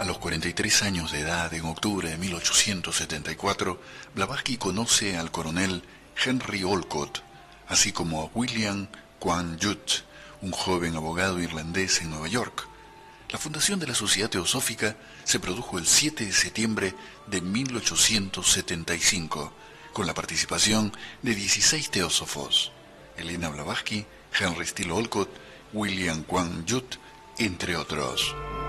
A los 43 años de edad, en octubre de 1874, Blavatsky conoce al coronel Henry Olcott, así como a William Quang Yut, un joven abogado irlandés en Nueva York. La fundación de la Sociedad Teosófica se produjo el 7 de septiembre de 1875, con la participación de 16 teósofos: Elena Blavatsky, Henry Steele Olcott, William Quang Yut, entre otros.